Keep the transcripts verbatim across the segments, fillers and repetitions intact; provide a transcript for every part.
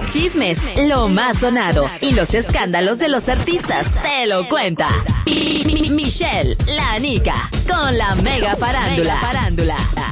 Chismes, lo más sonado y los escándalos de los artistas te lo cuenta Mi- Mi- Michelle, la Nica, con la mega farándula. Mega farándula.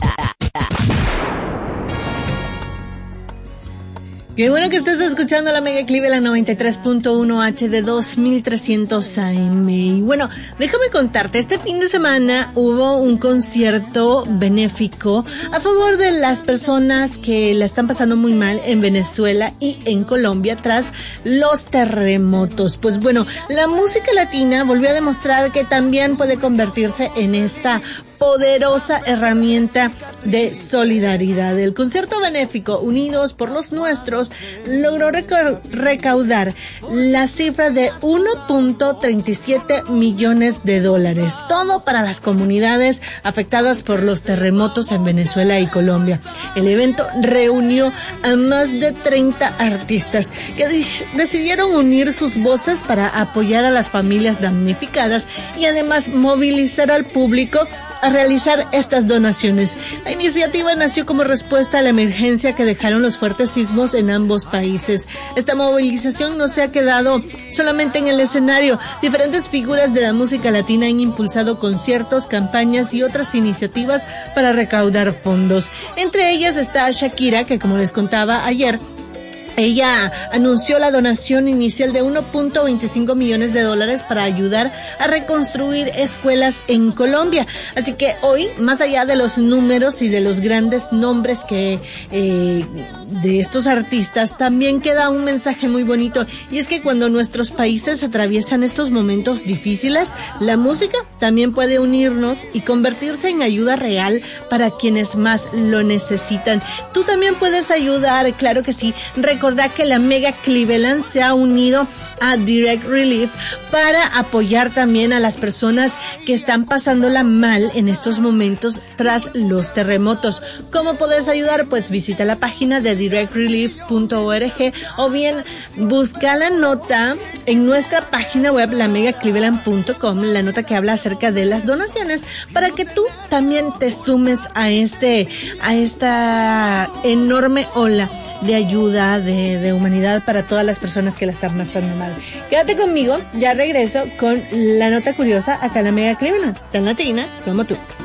Qué bueno que estés escuchando la Mega Cleveland noventa y tres punto uno H D dos mil trescientos A M. Y bueno, déjame contarte, este fin de semana hubo un concierto benéfico a favor de las personas que la están pasando muy mal en Venezuela y en Colombia tras los terremotos. Pues bueno, la música latina volvió a demostrar que también puede convertirse en esta poderosa herramienta de solidaridad. El concierto benéfico Unidos por los Nuestros logró reca- recaudar la cifra de uno punto treinta y siete millones de dólares, todo para las comunidades afectadas por los terremotos en Venezuela y Colombia. El evento reunió a más de treinta artistas que de- decidieron unir sus voces para apoyar a las familias damnificadas y además movilizar al público a realizar estas donaciones. La iniciativa nació como respuesta a la emergencia que dejaron los fuertes sismos en ambos países. Esta movilización no se ha quedado solamente en el escenario. Diferentes figuras de la música latina han impulsado conciertos, campañas y otras iniciativas para recaudar fondos. Entre ellas está Shakira, que como les contaba ayer, ella anunció la donación inicial de uno punto veinticinco millones de dólares para ayudar a reconstruir escuelas en Colombia. Así que hoy, más allá de los números y de los grandes nombres que eh, de estos artistas, también queda un mensaje muy bonito. Y es que cuando nuestros países atraviesan estos momentos difíciles, la música también puede unirnos y convertirse en ayuda real para quienes más lo necesitan. Tú también puedes ayudar, claro que sí. Recordad que la Mega Cleveland se ha unido a Direct Relief para apoyar también a las personas que están pasándola mal en estos momentos tras los terremotos. ¿Cómo puedes ayudar? Pues visita la página de direct relief punto org o bien busca la nota en nuestra página web la mega cleveland punto com, la nota que habla acerca de las donaciones, para que tú también te sumes a este a esta enorme ola de ayuda, de, de humanidad para todas las personas que la están pasando mal. Quédate conmigo, ya regreso con la nota curiosa acá en la Mega Cleveland, tan latina como tú.